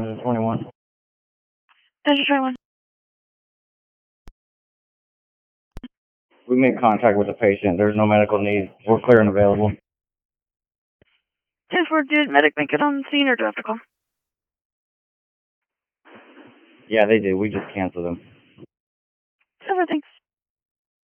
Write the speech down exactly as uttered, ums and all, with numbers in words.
twenty-one. Engine twenty-one. We made contact with the patient. There's no medical need. We're clear and available. ten four, did medic make it on the scene or do I have to call? Yeah, they did. We just canceled them.